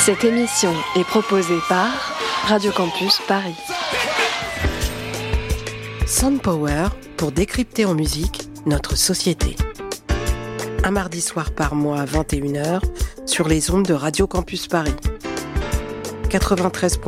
Cette émission est proposée par Radio Campus Paris. Soundpower pour décrypter en musique notre société. Un mardi soir par mois à 21h sur les ondes de Radio Campus Paris. 93.